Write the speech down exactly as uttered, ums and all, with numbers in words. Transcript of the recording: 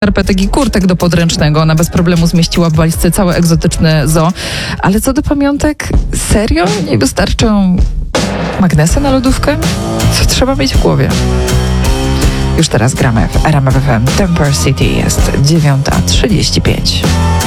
skarpetek i kurtek do podręcznego. Ona bez problemu zmieściła w walizce całe egzotyczne zoo. Ale co do pamiątek, serio? Nie wystarczą magnesy na lodówkę? Co trzeba mieć w głowie? Już teraz gramy w R M F F M. Temper City jest dziewiąta trzydzieści pięć.